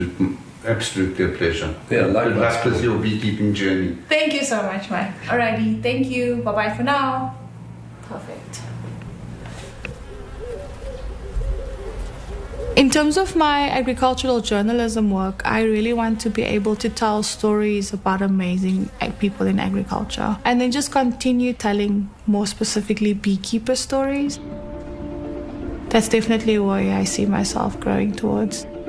Absolutely a pleasure. Yeah, likewise. Good luck with your beekeeping journey. Thank you so much, Mike. Alrighty, thank you. Bye-bye for now. Perfect. In terms of my agricultural journalism work, I really want to be able to tell stories about amazing people in agriculture and then just continue telling more specifically beekeeper stories. That's definitely where I see myself growing towards.